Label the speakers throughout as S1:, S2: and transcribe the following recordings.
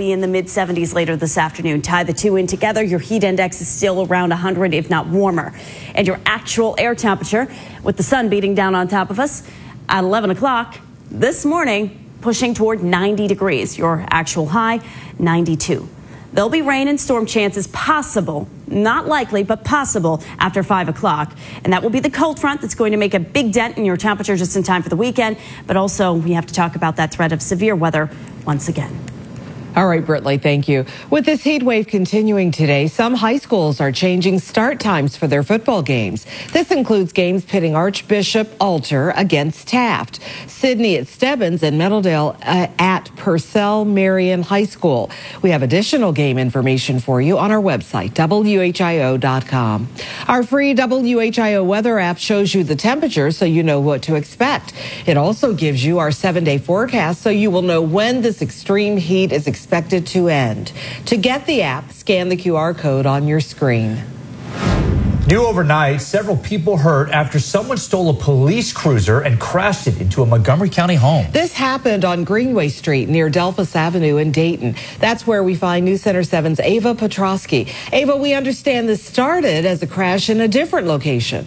S1: be in the mid-70s later this afternoon. Tie the two in together, your heat index is still around 100, if not warmer. And your actual air temperature, with the sun beating down on top of us at 11 o'clock this morning, pushing toward 90 degrees. Your actual high, 92. There'll be rain and storm chances possible, not likely, but possible after 5 o'clock. And that will be the cold front that's going to make a big dent in your temperature just in time for the weekend. But also, we have to talk about that threat of severe weather once again.
S2: All right, Britley, thank you. With this heat wave continuing today, some high schools are changing start times for their football games. This includes games pitting Archbishop Alter against Taft, Sydney at Stebbins, and Meadowdale at Purcell Marion High School. We have additional game information for you on our website, WHIO.com. Our free WHIO weather app shows you the temperature so you know what to expect. It also gives you our 7-day forecast so you will know when this extreme heat is expected to end. To get the app, scan the QR code on your screen.
S3: New overnight, several people hurt after someone stole a police cruiser and crashed it into a Montgomery County home.
S2: This happened on Greenway Street near Delphus Avenue in Dayton. That's where we find News Center 7's Ava Petrosky. Ava, we understand this started as a crash in a different location.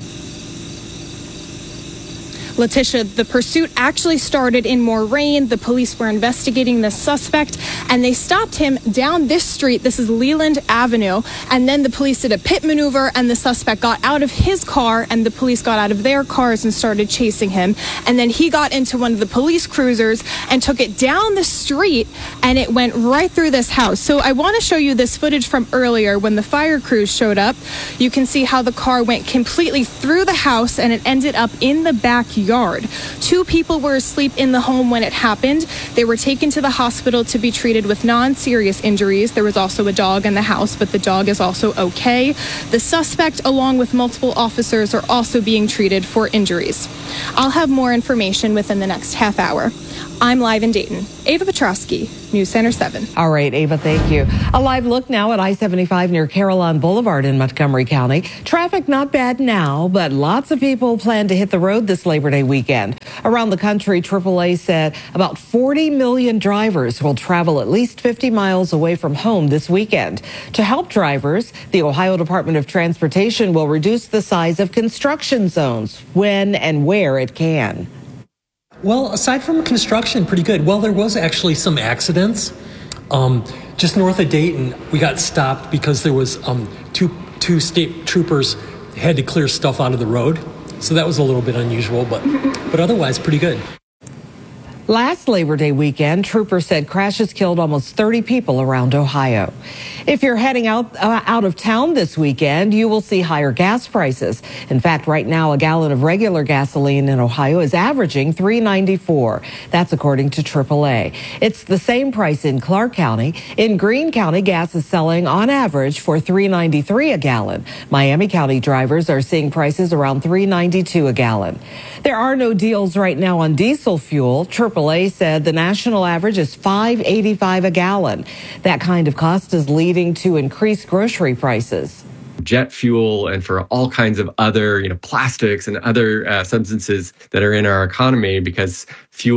S4: Letitia, the pursuit actually started in Moraine. The police were investigating the suspect, and they stopped him down this street. This is Leland Avenue. And then the police did a pit maneuver, and the suspect got out of his car, and the police got out of their cars and started chasing him. And then he got into one of the police cruisers and took it down the street, and it went right through this house. So I want to show you this footage from earlier when the fire crews showed up. You can see how the car went completely through the house, and it ended up in the backyard. Two people were asleep in the home when it happened. They were taken to the hospital to be treated with non-serious injuries. There was also a dog in the house, but the dog is also okay. The suspect, along with multiple officers, are also being treated for injuries. I'll have more information within the next half hour. I'm live in Dayton. Ava Petrosky, News Center 7.
S2: All right, Ava, thank you. A live look now at I-75 near Carillon Boulevard in Montgomery County. Traffic not bad now, but lots of people plan to hit the road this Labor Day weekend. Around the country, AAA said about 40 million drivers will travel at least 50 miles away from home this weekend. To help drivers, the Ohio Department of Transportation will reduce the size of construction zones when and where it can.
S5: Well, aside from construction, pretty good. Well, there was actually some accidents. Just north of Dayton, we got stopped because there was two state troopers had to clear stuff out of the road. So that was a little bit unusual, but otherwise pretty good.
S2: Last Labor Day weekend, troopers said crashes killed almost 30 people around Ohio. If you're heading out of town this weekend, you will see higher gas prices. In fact, right now, a gallon of regular gasoline in Ohio is averaging $3.94. That's according to AAA. It's the same price in Clark County. In Greene County, gas is selling on average for $3.93 a gallon. Miami County drivers are seeing prices around $3.92 a gallon. There are no deals right now on diesel fuel. AAA said the national average is $5.85 a gallon. That kind of cost is leading to increased grocery prices.
S6: Jet fuel and for all kinds of other, plastics and other substances that are in our economy, because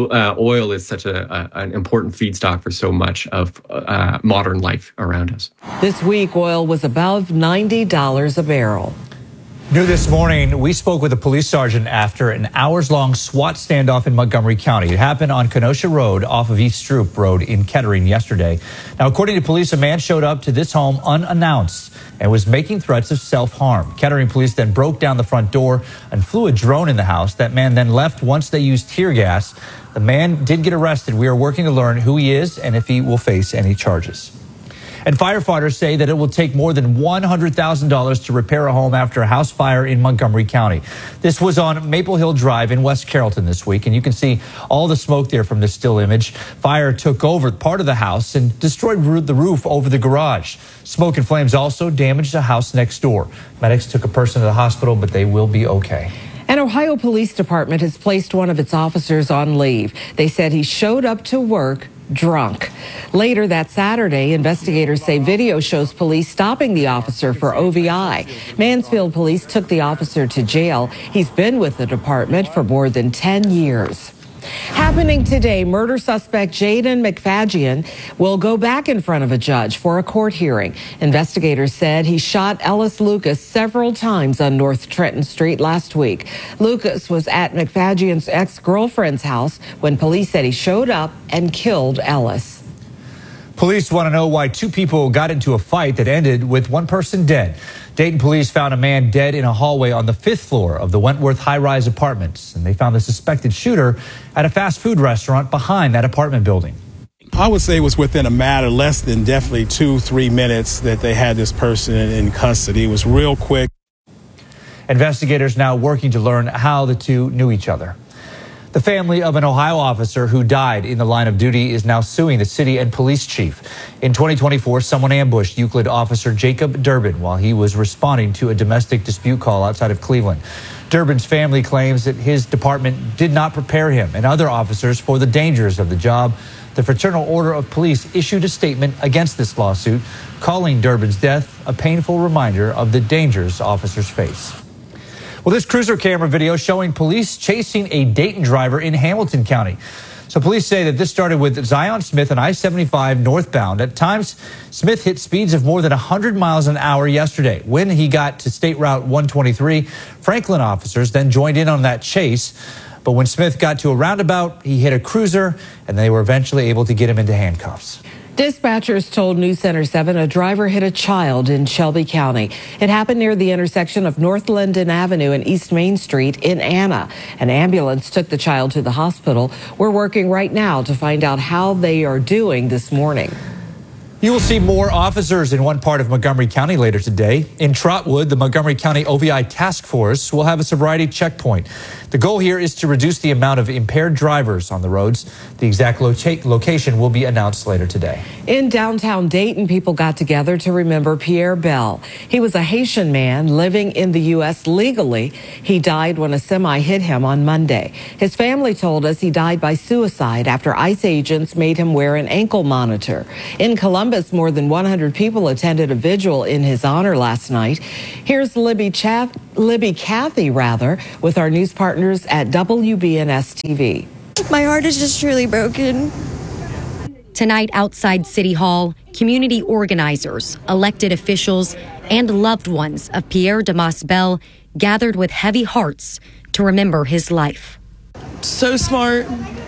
S6: oil is such an important feedstock for so much of modern life around us.
S2: This week, oil was above $90 a barrel.
S3: New this morning, we spoke with a police sergeant after an hours-long SWAT standoff in Montgomery County. It happened on Kenosha Road off of East Stroop Road in Kettering yesterday. Now, according to police, a man showed up to this home unannounced and was making threats of self-harm. Kettering police then broke down the front door and flew a drone in the house. That man then left once they used tear gas. The man did get arrested. We are working to learn who he is and if he will face any charges. And firefighters say that it will take more than $100,000 to repair a home after a house fire in Montgomery County. This was on Maple Hill Drive in West Carrollton this week, and you can see all the smoke there from this still image. Fire took over part of the house and destroyed the roof over the garage. Smoke and flames also damaged a house next door. Medics took a person to the hospital, but they will be okay.
S2: An Ohio Police Department has placed one of its officers on leave. They said he showed up to work drunk. Later that Saturday, investigators say video shows police stopping the officer for OVI. Mansfield police took the officer to jail. He's been with the department for more than 10 years. Happening today, murder suspect Jaden McFadden will go back in front of a judge for a court hearing. Investigators said he shot Ellis Lucas several times on North Trenton Street last week. Lucas was at McFadden's ex-girlfriend's house when police said he showed up and killed Ellis.
S3: Police want to know why two people got into a fight that ended with one person dead. Dayton police found a man dead in a hallway on the 5th floor of the Wentworth high-rise apartments, and they found the suspected shooter at a fast food restaurant behind that apartment building.
S7: I would say it was within a matter less than definitely 2-3 minutes that they had this person in custody. It was real quick.
S3: Investigators now working to learn how the two knew each other. The family of an Ohio officer who died in the line of duty is now suing the city and police chief. In 2024, someone ambushed Euclid officer Jacob Durbin while he was responding to a domestic dispute call outside of Cleveland. Durbin's family claims that his department did not prepare him and other officers for the dangers of the job. The Fraternal Order of Police issued a statement against this lawsuit, calling Durbin's death a painful reminder of the dangers officers face. Well, this cruiser camera video showing police chasing a Dayton driver in Hamilton County. So police say that this started with Zion Smith on I-75 northbound. At times, Smith hit speeds of more than 100 miles an hour yesterday. When he got to State Route 123, Franklin officers then joined in on that chase. But when Smith got to a roundabout, he hit a cruiser, and they were eventually able to get him into handcuffs.
S2: Dispatchers told News Center 7 a driver hit a child in Shelby County. It happened near the intersection of North Linden Avenue and East Main Street in Anna. An ambulance took the child to the hospital. We're working right now to find out how they are doing this morning.
S3: You will see more officers in one part of Montgomery County later today. In Trotwood, the Montgomery County OVI Task Force will have a sobriety checkpoint. The goal here is to reduce the amount of impaired drivers on the roads. The exact location will be announced later today.
S2: In downtown Dayton, people got together to remember Pierre Bell. He was a Haitian man living in the U.S. legally. He died when a semi hit him on Monday. His family told us he died by suicide after ICE agents made him wear an ankle monitor. In Columbus, more than 100 people attended a vigil in his honor last night. Here's Libby Cathy with our news partners at WBNS TV.
S8: My heart is just truly broken.
S9: Tonight outside City Hall, community organizers, elected officials, and loved ones of Pierre Damas Bell gathered with heavy hearts to remember his life.
S10: So smart,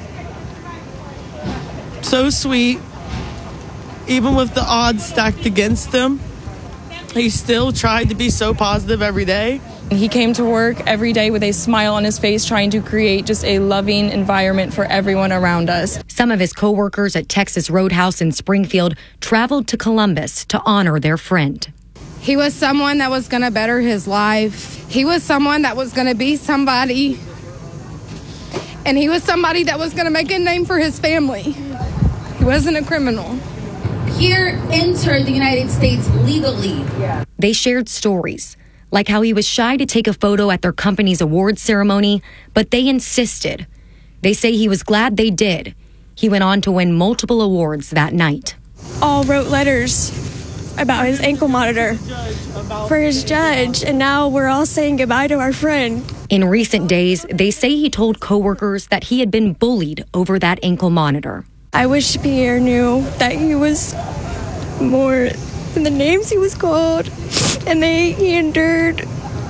S10: so sweet. Even with the odds stacked against him, he still tried to be so positive every day.
S11: He came to work every day with a smile on his face, trying to create just a loving environment for everyone around us.
S9: Some of his coworkers at Texas Roadhouse in Springfield traveled to Columbus to honor their friend.
S12: He was someone that was going to better his life. He was someone that was going to be somebody. And he was somebody that was going to make a name for his family. He wasn't a criminal.
S13: Pierre entered the United States legally.
S9: They shared stories, like how he was shy to take a photo at their company's awards ceremony, but they insisted. They say he was glad they did. He went on to win multiple awards that night.
S8: All wrote letters about his ankle monitor for his judge, and now we're all saying goodbye to our friend.
S9: In recent days, they say he told coworkers that he had been bullied over that ankle monitor.
S8: I wish Pierre knew that he was more than the names he was called and he endured.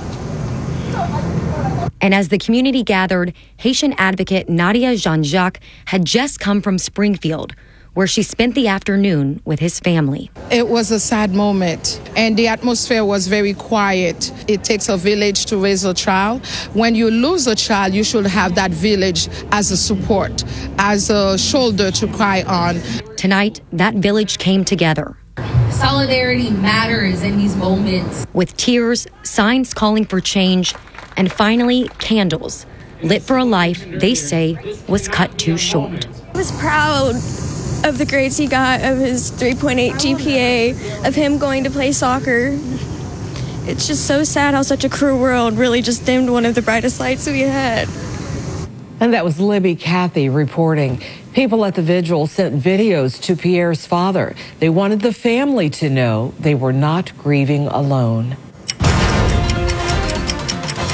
S9: And as the community gathered, Haitian advocate Nadia Jean-Jacques had just come from Springfield, where she spent the afternoon with his family.
S12: It was a sad moment, and the atmosphere was very quiet. It takes a village to raise a child. When you lose a child, you should have that village as a support, as a shoulder to cry on.
S9: Tonight, that village came together.
S13: Solidarity matters in these moments.
S9: With tears, signs calling for change, and finally, candles, lit for a life they say was cut too short.
S8: I was proud of the grades he got, of his 3.8 GPA, of him going to play soccer. It's just so sad how such a cruel world really just dimmed one of the brightest lights we had.
S2: And that was Libby Cathy reporting. People at the vigil sent videos to Pierre's father. They wanted the family to know they were not grieving alone.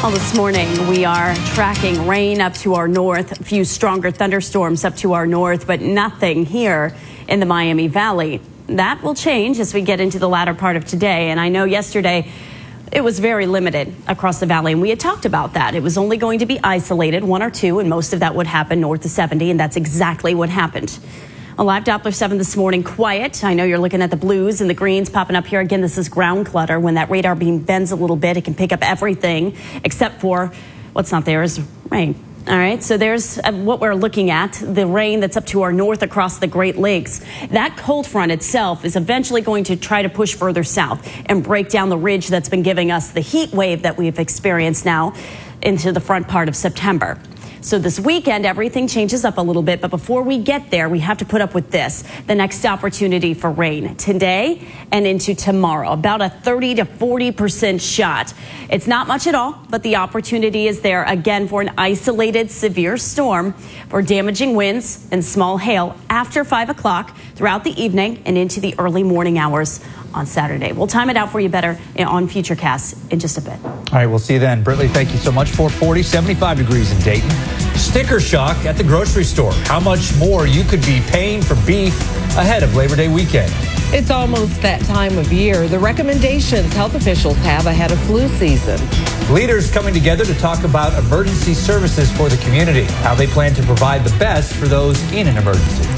S1: Well, this morning we are tracking rain up to our north, a few stronger thunderstorms up to our north, but nothing here in the Miami Valley. That will change as we get into the latter part of today. And I know yesterday it was very limited across the valley, and we had talked about that. It was only going to be isolated, 1 or 2, and most of that would happen north of 70, and that's exactly what happened. A live Doppler 7 this morning, quiet. I know you're looking at the blues and the greens popping up here. Again, this is ground clutter. When that radar beam bends a little bit, it can pick up everything except for what's not there is rain. All right, so there's what we're looking at, the rain that's up to our north across the Great Lakes. That cold front itself is eventually going to try to push further south and break down the ridge that's been giving us the heat wave that we've experienced now into the front part of September. So this weekend, everything changes up a little bit. But before we get there, we have to put up with this. The next opportunity for rain today and into tomorrow, about a 30 to 40% shot. It's not much at all, but the opportunity is there again for an isolated severe storm for damaging winds and small hail after 5 o'clock throughout the evening and into the early morning hours on Saturday. We'll time it out for you better on Futurecasts in just a bit.
S3: All right, we'll see you then. Brittany, thank you so much. 440, 75 degrees in Dayton. Sticker shock at the grocery store. How much more you could be paying for beef ahead of Labor Day weekend.
S2: It's almost that time of year. The recommendations health officials have ahead of flu season.
S3: Leaders coming together to talk about emergency services for the community, how they plan to provide the best for those in an emergency.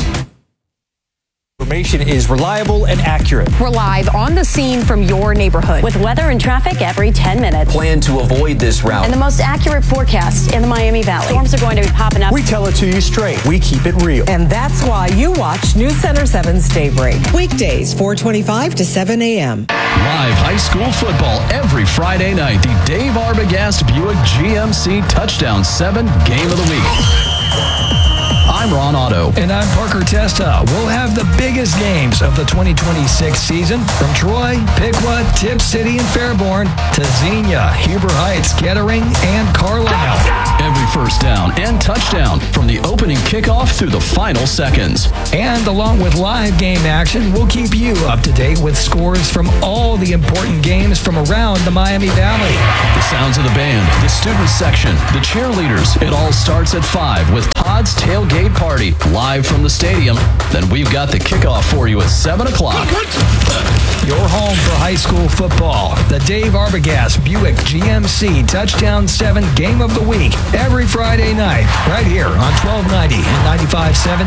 S3: Information is reliable and accurate.
S14: We're live on the scene from your neighborhood
S1: with weather and traffic every 10 minutes.
S15: Plan to avoid this route.
S1: And the most accurate forecast in the Miami Valley. Storms are going to be popping up.
S16: We tell it to you straight. We keep it real.
S2: And that's why you watch News Center 7's Daybreak. Weekdays, 4:25 to 7 a.m.
S17: Live high school football every Friday night. The Dave Arbogast Buick GMC Touchdown 7 Game of the Week. I'm Ron Otto.
S18: And I'm Parker Testa. We'll have the biggest games of the 2026 season from Troy, Piqua, Tipp City, and Fairborn to Xenia, Huber Heights, Kettering, and Carlisle.
S17: Every first down and touchdown from the opening kickoff through the final seconds.
S18: And along with live game action, we'll keep you up to date with scores from all the important games from around the Miami Valley.
S17: The sounds of the band, the student section, the cheerleaders. It all starts at 5 with Todd's Tailgate Party live from the stadium. Then we've got the kickoff for you at 7 o'clock.
S18: Your home for high school football. The Dave Arbogast Buick GMC Touchdown 7 Game of the Week. Every Friday night, right here on 1290 and 95.7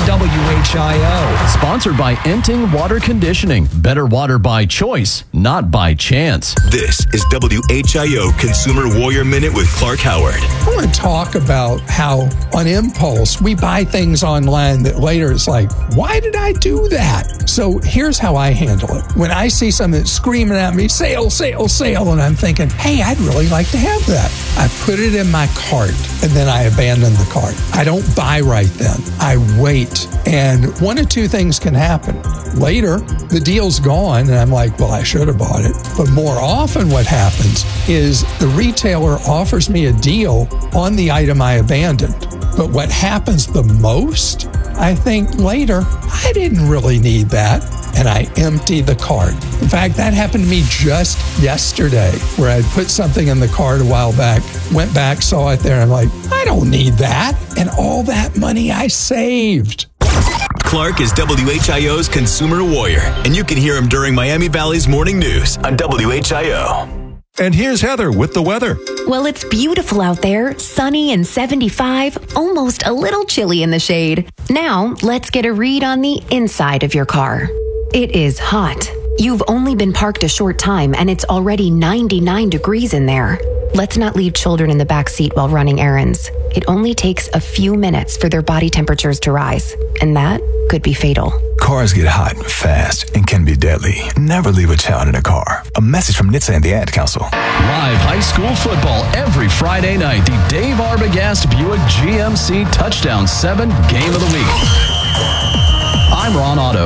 S18: WHIO.
S17: Sponsored by Enting Water Conditioning. Better water by choice, not by chance.
S19: This is WHIO Consumer Warrior Minute with Clark Howard.
S20: I want to talk about how on impulse we buy things online that later it's like, why did I do that? So here's how I handle it. When I see something that's screaming at me, sale, sale, sale, and I'm thinking, hey, I'd really like to have that. I put it in my cart and then I abandon the cart. I don't buy right then. I wait. And one of two things can happen. Later, the deal's gone and I'm like, well, I should have bought it. But more often what happens is the retailer offers me a deal on the item I abandoned. But what happens the most, I think later, I didn't really need that. And I empty the cart. In fact, that happened to me just yesterday, where I put something in the cart a while back, went back, saw it there, and I'm like, I don't need that. And all that money I saved.
S19: Clark is WHIO's Consumer Warrior, and you can hear him during Miami Valley's Morning News on WHIO.
S21: And here's Heather with the weather.
S22: Well, it's beautiful out there, sunny and 75, almost a little chilly in the shade. Now, let's get a read on the inside of your car. It is hot. You've only been parked a short time and it's already 99 degrees in there. Let's not leave children in the back seat while running errands. It only takes a few minutes for their body temperatures to rise, and that could be fatal.
S23: Cars get hot fast and can be deadly. Never leave a child in a car. A message from NHTSA and the Ad Council.
S17: Live high school football every Friday night. The Dave Arbogast Buick GMC Touchdown 7 Game of the Week. I'm Ron Otto.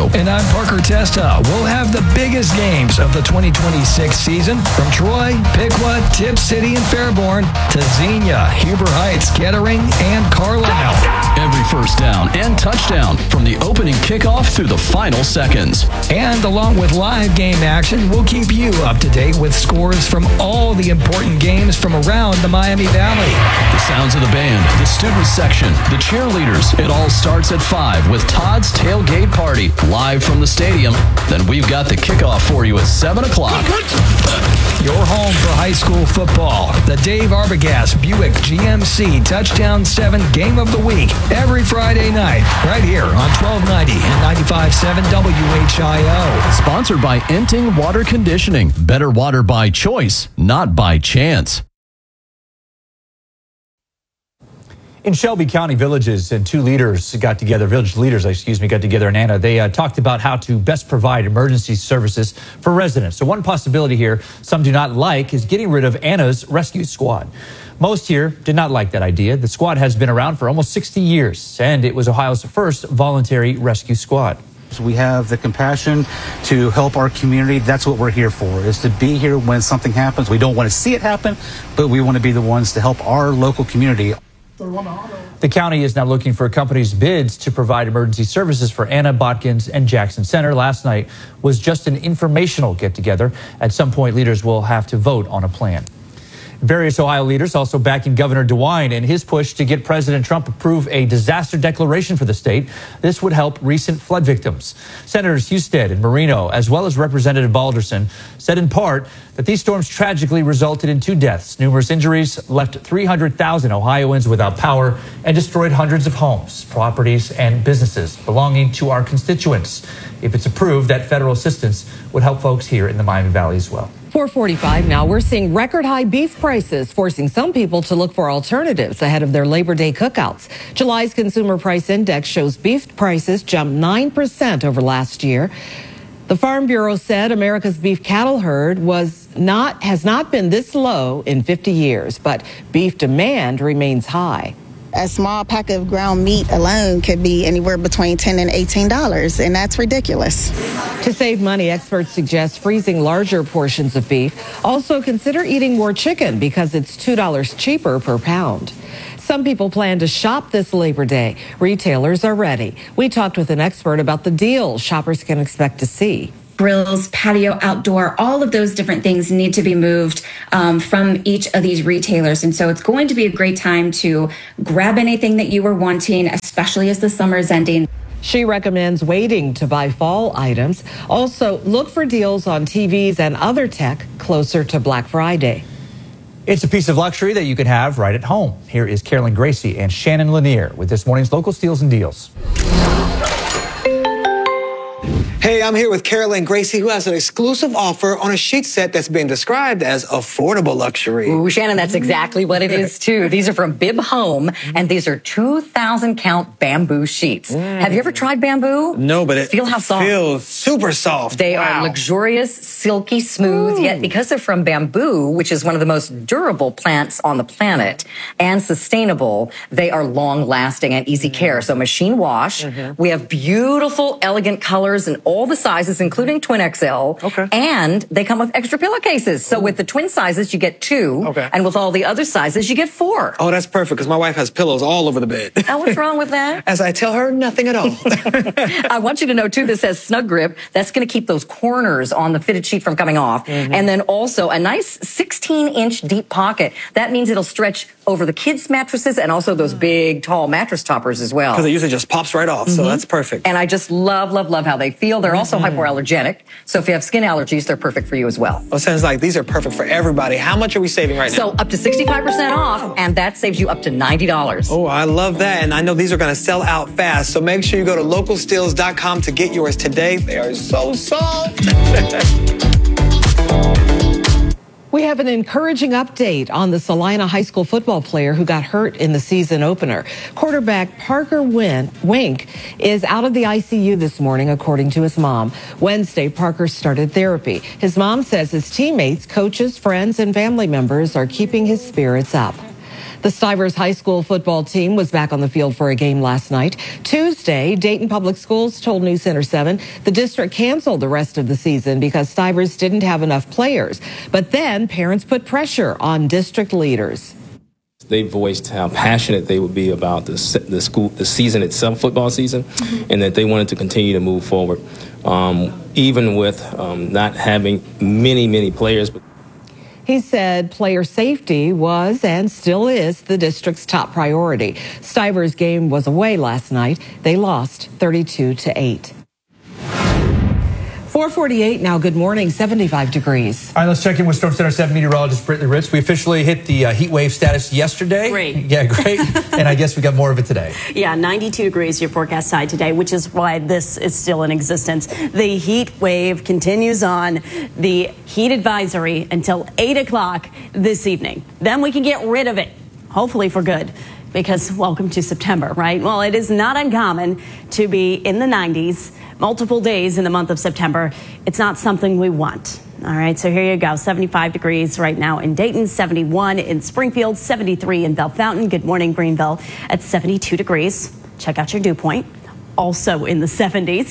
S18: Ohio. And I'm Parker Testa. We'll have the biggest games of the 2026 season from Troy, Piqua, Tip City, and Fairborn to Xenia, Huber Heights, Kettering, and Carlisle.
S17: Every first down and touchdown from the opening kickoff through the final seconds.
S18: And along with live game action, we'll keep you up to date with scores from all the important games from around the Miami Valley.
S17: The sounds of the band, the student section, the cheerleaders. It all starts at 5 with Todd's Tailgate Party live from the stadium. Then we've got the kickoff for you at 7 o'clock.
S18: Your home for high school football. The Dave Arbogast Buick GMC Touchdown 7 Game of the Week. Every Friday night, right here on 1290 and 95.7 WHIO.
S17: Sponsored by Enting Water Conditioning. Better water by choice, not by chance.
S3: In Shelby County, village leaders got together in Anna. They talked about how to best provide emergency services for residents. So one possibility here some do not like is getting rid of Anna's rescue squad. Most here did not like that idea. The squad has been around for almost 60 years, and it was Ohio's first voluntary rescue squad.
S4: We have the compassion to help our community. That's what we're here for, is to be here when something happens. We don't want to see it happen, but we want to be the ones to help our local community.
S3: The county is now looking for companies' bids to provide emergency services for Anna, Botkins, and Jackson Center. Last night was just an informational get-together. At some point, leaders will have to vote on a plan. Various Ohio leaders also backing Governor DeWine in his push to get President Trump approve a disaster declaration for the state. This would help recent flood victims. Senators Husted and Marino, as well as Representative Balderson, said in part that these storms tragically resulted in 2 deaths. Numerous injuries left 300,000 Ohioans without power and destroyed hundreds of homes, properties, and businesses belonging to our constituents. If it's approved, that federal assistance would help folks here in the Miami Valley as well.
S2: 4:45 now. We're seeing record high beef prices, forcing some people to look for alternatives ahead of their Labor Day cookouts. July's Consumer Price Index shows beef prices jumped 9% over last year. The Farm Bureau said America's beef cattle herd has not been this low in 50 years, but beef demand remains high.
S5: A small pack of ground meat alone could be anywhere between $10 and $18, and that's ridiculous.
S2: To save money, experts suggest freezing larger portions of beef. Also consider eating more chicken because it's $2 cheaper per pound. Some people plan to shop this Labor Day. Retailers are ready. We talked with an expert about the deals shoppers can expect to see.
S15: Grills, patio, outdoor, all of those different things need to be moved from each of these retailers. And so it's going to be a great time to grab anything that you were wanting, especially as the summer is ending.
S2: She recommends waiting to buy fall items. Also, look for deals on TVs and other tech closer to Black Friday.
S3: It's a piece of luxury that you can have right at home. Here is Carolyn Gracie and Shannon Lanier with this morning's local steals and deals.
S24: Hey, I'm here with Carolyn Gracie, who has an exclusive offer on a sheet set that's been described as affordable luxury.
S25: Ooh, Shannon, that's exactly what it is, too. These are from Bib Home, and these are 2,000 count bamboo sheets. Have you ever tried bamboo?
S24: No, but it
S25: Feel how soft.
S24: feels super soft.
S25: They are luxurious, silky smooth, yet because they're from bamboo, which is one of the most durable plants on the planet, and sustainable, they are long-lasting and easy care. So machine wash. We have beautiful, elegant colors in all the sizes, including twin XL. And they come with extra pillowcases. So with the twin sizes, you get 2. And with all the other sizes, you get 4.
S24: Oh, that's perfect, because my wife has pillows all over the bed.
S25: Oh, what's wrong with that?
S24: As I tell her, nothing at all.
S25: I want you to know, too, this says Snug Grip. That's going to keep those corners on the fitted sheet from coming off. And then also a nice 16-inch deep pocket. That means it'll stretch over the kids' mattresses and also those big, tall mattress toppers as well.
S24: Because it usually just pops right off, so that's perfect.
S25: And I just love, love, love how they feel. They're also hypoallergenic. So if you have skin allergies, they're perfect for you as well.
S24: Well, it sounds like these are perfect for everybody. How much are we saving right now?
S25: So up to 65% off, and that saves you up to $90.
S24: Oh, I love that. And I know these are going to sell out fast. So make sure you go to localsteals.com to get yours today. They are so soft.
S2: We have an encouraging update on the Salina High School football player who got hurt in the season opener. Quarterback Parker Wink is out of the ICU this morning, according to his mom. Wednesday, Parker started therapy. His mom says his teammates, coaches, friends, and family members are keeping his spirits up. The Stivers High School football team was back on the field for a game last night. Tuesday, Dayton Public Schools told News Center 7 the district canceled the rest of the season because Stivers didn't have enough players. But then parents put pressure on district leaders.
S6: They voiced how passionate they would be about the season itself, football season, and that they wanted to continue to move forward, even with not having many players.
S2: He said player safety was and still is the district's top priority. Stivers' game was away last night. They lost 32-8. 4:48 now. Good morning. 75 degrees.
S3: All right, let's check in with Storm Center 7 meteorologist Brittany Ritz. We officially hit the heat wave status yesterday.
S1: Great.
S3: Yeah, great. And I guess we got more of it today.
S1: Yeah, 92 degrees your forecast high today, which is why this is still in existence. The heat wave continues on. The heat advisory until 8 o'clock this evening. Then we can get rid of it, hopefully for good. Because welcome to September, right? Well, it is not uncommon to be in the 90s multiple days in the month of September. It's not something we want. All right, so here you go. 75 degrees right now in Dayton, 71 in Springfield, 73 in Bell Fountain. Good morning, Greenville at 72 degrees. Check out your dew point. Also in the 70s.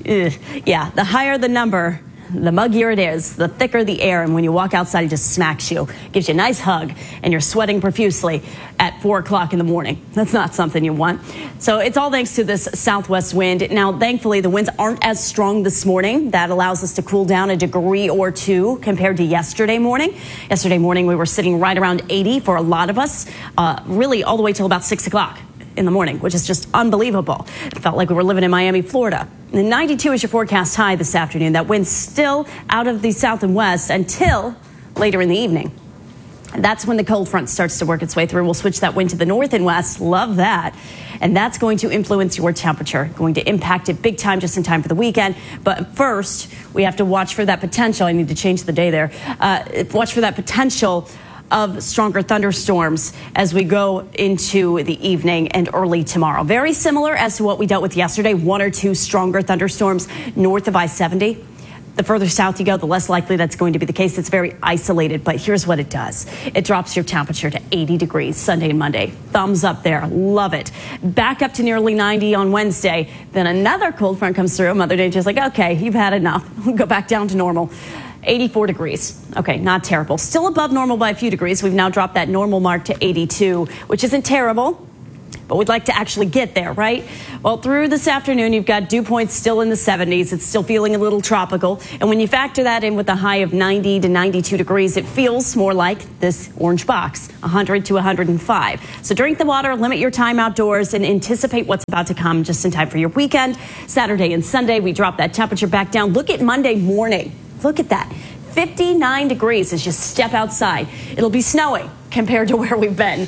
S1: Yeah, the higher the number, the muggier it is, the thicker the air, and when you walk outside, it just smacks you, gives you a nice hug, and you're sweating profusely at 4 o'clock in the morning. That's not something you want. So it's all thanks to this southwest wind. Now, thankfully, the winds aren't as strong this morning. That allows us to cool down a degree or two compared to yesterday morning. Yesterday morning, we were sitting right around 80 for a lot of us, really all the way till about 6 o'clock in the morning, which is just unbelievable. It felt like we were living in Miami, Florida. And 92 is your forecast high this afternoon. That wind's still out of the south and west until later in the evening. That's when the cold front starts to work its way through. We'll switch that wind to the north and west. Love that. And that's going to influence your temperature, going to impact it big time just in time for the weekend. But first, we have to watch for that potential. I need to change the day there. Watch for that potential of stronger thunderstorms as we go into the evening and early tomorrow. Very similar as to what we dealt with yesterday, 1 or 2 stronger thunderstorms north of I-70. The further south you go, the less likely that's going to be the case. It's very isolated, but here's what it does. It drops your temperature to 80 degrees Sunday and Monday. Thumbs up there. Love it. Back up to nearly 90 on Wednesday. Then another cold front comes through. Mother Nature's like, okay, you've had enough. Go back down to normal. 84 degrees. Okay, not terrible. Still above normal by a few degrees. We've now dropped that normal mark to 82, which isn't terrible, but we'd like to actually get there, right? Well, through this afternoon, you've got dew points still in the 70s. It's still feeling a little tropical. And when you factor that in with a high of 90 to 92 degrees, it feels more like this orange box, 100 to 105. So drink the water, limit your time outdoors, and anticipate what's about to come just in time for your weekend. Saturday and Sunday, we drop that temperature back down. Look at Monday morning. Look at that. 59 degrees as you step outside. It'll be snowing compared to where we've been.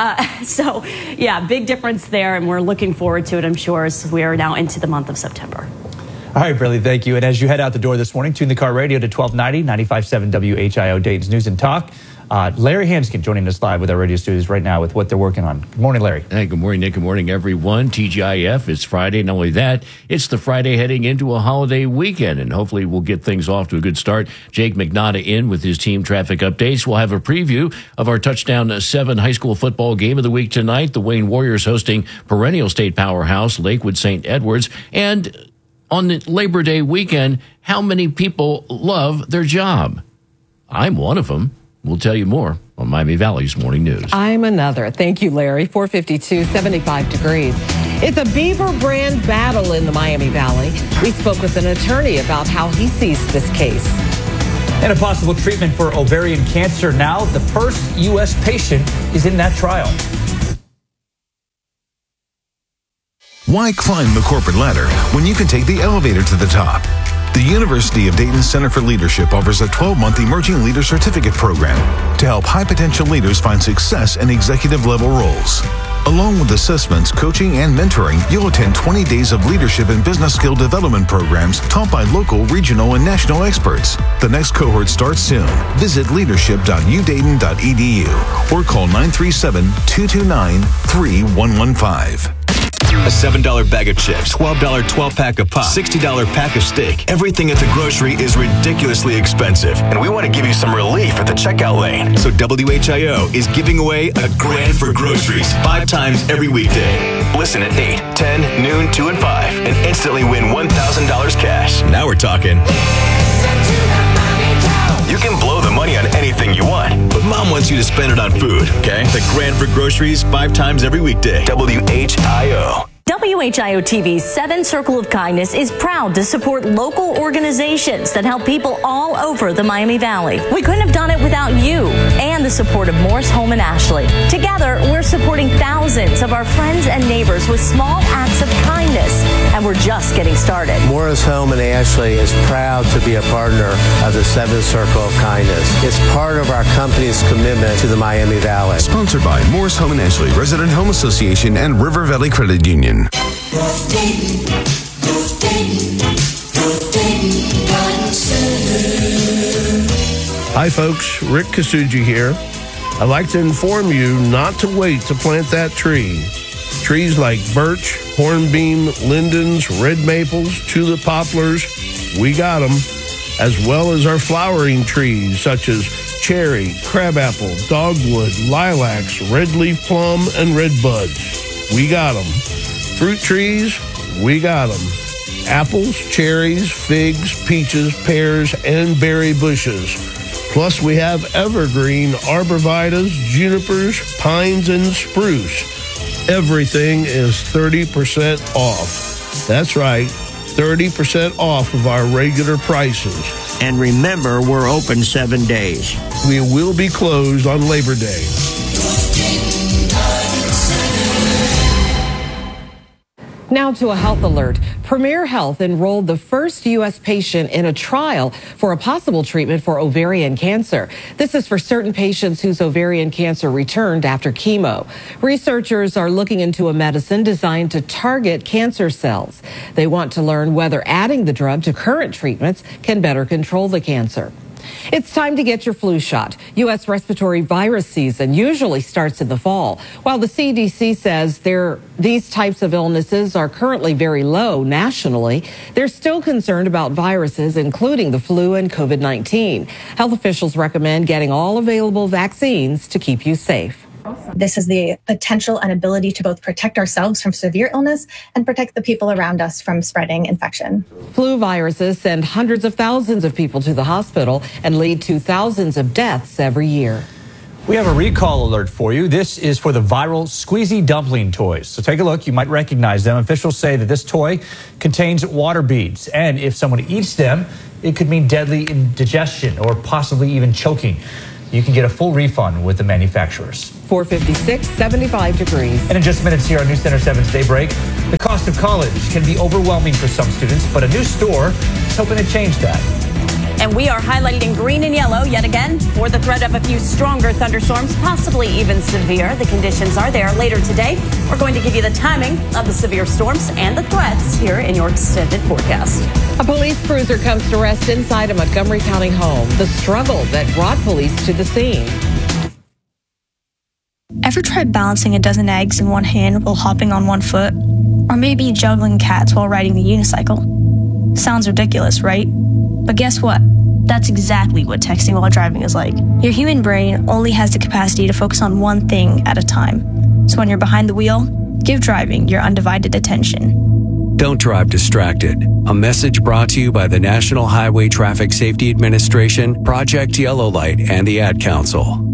S1: So, yeah, big difference there, and we're looking forward to it, I'm sure, as we are now into the month of September.
S3: All right, Briley, thank you. And as you head out the door this morning, tune the car radio to 1290, 95.7 WHIO Dayton's News and Talk. Larry Hanskin joining us live with our radio studios right now with what they're working on. Good morning, Larry.
S7: Hey, good morning, Nick. Good morning, everyone. TGIF, it's Friday. Not only that, it's the Friday heading into a holiday weekend, and hopefully we'll get things off to a good start. Jake McNaughton in with his team traffic updates. We'll have a preview of our Touchdown 7 high school football game of the week tonight. The Wayne Warriors hosting perennial state powerhouse Lakewood St. Edwards. And on the Labor Day weekend, how many people love their job? I'm one of them. We'll tell you more on Miami Valley's Morning News.
S2: I'm another. Thank you, Larry. 452, 75 degrees. It's a Beaver brand battle in the Miami Valley. We spoke with an attorney about how he sees this case.
S3: And a possible treatment for ovarian cancer. Now, the first U.S. patient is in that trial.
S23: Why climb the corporate ladder when you can take the elevator to the top? The University of Dayton Center for Leadership offers a 12-month Emerging Leader Certificate program to help high-potential leaders find success in executive-level roles. Along with assessments, coaching, and mentoring, you'll attend 20 days of leadership and business skill development programs taught by local, regional, and national experts. The next cohort starts soon. Visit leadership.udayton.edu or call 937-229-3115.
S19: A $7 bag of chips, $12 12-pack of pop, $60 pack of steak. Everything at the grocery is ridiculously expensive, and we want to give you some relief at the checkout lane. So WHIO is giving away a grand for groceries 5 times every weekday. Listen at 8, 10, noon, 2, and 5, and instantly win $1,000 cash. Now we're talking. You can blow the money on anything you want, but Mom wants you to spend it on food, okay? The grand for groceries 5 times every weekday. WHIO.
S9: WHIO TV's 7 Circle of Kindness is proud to support local organizations that help people all over the Miami Valley. We couldn't have done it without you and the support of Morris Home and Ashley. Together, we're supporting thousands of our friends and neighbors with small acts of kindness, and we're just getting started.
S10: Morris Home and Ashley is proud to be a partner of the 7 Circle of Kindness. It's part of our company's commitment to the Miami Valley.
S23: Sponsored by Morris Home and Ashley, Resident Home Association, and River Valley Credit Union.
S11: Hi folks, Rick Kasuji here. I'd like to inform you not to wait to plant that tree. Trees like birch, hornbeam, lindens, red maples, tulip poplars, we got them, as well as our flowering trees such as cherry, crabapple, dogwood, lilacs, red leaf plum, and red buds. We got them. Fruit trees, we got them. Apples, cherries, figs, peaches, pears, and berry bushes. Plus, we have evergreen arborvitaes, junipers, pines, and spruce. Everything is 30% off. That's right, 30% off of our regular prices.
S12: And remember, we're open 7 days.
S11: We will be closed on Labor Day.
S2: Now to a health alert. Premier Health enrolled the first U.S. patient in a trial for a possible treatment for ovarian cancer. This is for certain patients whose ovarian cancer returned after chemo. Researchers are looking into a medicine designed to target cancer cells. They want to learn whether adding the drug to current treatments can better control the cancer. It's time to get your flu shot. U.S. respiratory virus season usually starts in the fall. While the CDC says these types of illnesses are currently very low nationally, they're still concerned about viruses, including the flu and COVID-19. Health officials recommend getting all available vaccines to keep you safe.
S13: This has the potential and ability to both protect ourselves from severe illness and protect the people around us from spreading infection.
S2: Flu viruses send hundreds of thousands of people to the hospital and lead to thousands of deaths every year.
S3: We have a recall alert for you. This is for the viral Squeezy Dumpling toys. So take a look. You might recognize them. Officials say that this toy contains water beads, and if someone eats them, it could mean deadly indigestion or possibly even choking. You can get a full refund with the manufacturers.
S2: 456, 75 degrees.
S3: And in just minutes here on News Center 7's Daybreak, the cost of college can be overwhelming for some students, but a new store is hoping to change that.
S1: And we are highlighting green and yellow yet again for the threat of a few stronger thunderstorms, possibly even severe. The conditions are there later today. We're going to give you the timing of the severe storms and the threats here in your extended forecast.
S2: A police cruiser comes to rest inside a Montgomery County home. The struggle that brought police to the scene.
S26: Ever tried balancing a dozen eggs in one hand while hopping on one foot? Or maybe juggling cats while riding the unicycle? Sounds ridiculous, right? But guess what? That's exactly what texting while driving is like. Your human brain only has the capacity to focus on one thing at a time. So when you're behind the wheel, give driving your undivided attention.
S27: Don't drive distracted. A message brought to you by the National Highway Traffic Safety Administration, Project Yellow Light, and the Ad Council.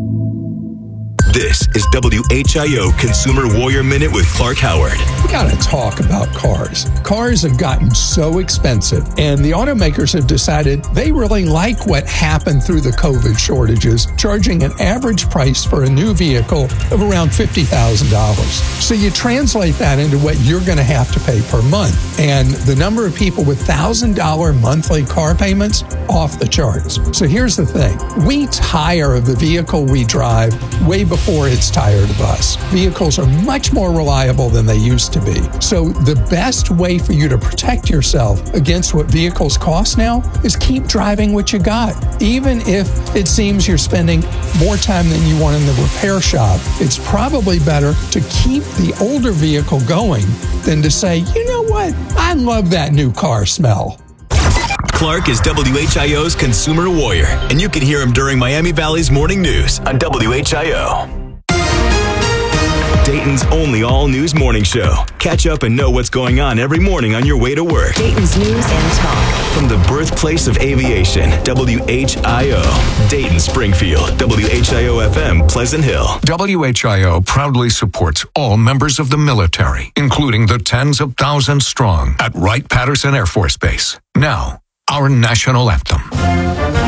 S19: This is WHIO Consumer Warrior Minute with Clark Howard.
S20: We got to talk about cars. Cars have gotten so expensive, and the automakers have decided they really like what happened through the COVID shortages, charging an average price for a new vehicle of around $50,000. So you translate that into what you're going to have to pay per month. And the number of people with $1,000 monthly car payments, off the charts. So here's the thing. We tire of the vehicle we drive way before therefore it's tired of us. Vehicles are much more reliable than they used to be. So the best way for you to protect yourself against what vehicles cost now is keep driving what you got. Even if it seems you're spending more time than you want in the repair shop, it's probably better to keep the older vehicle going than to say, you know what, I love that new car smell.
S19: Clark is WHIO's consumer warrior, and you can hear him during Miami Valley's morning news on WHIO. Dayton's only all-news morning show. Catch up and know what's going on every morning on your way to work.
S8: Dayton's news and talk.
S19: From the birthplace of aviation, WHIO. Dayton, Springfield, WHIO-FM, Pleasant Hill.
S14: WHIO proudly supports all members of the military, including the tens of thousands strong at Wright-Patterson Air Force Base. Now, our national anthem.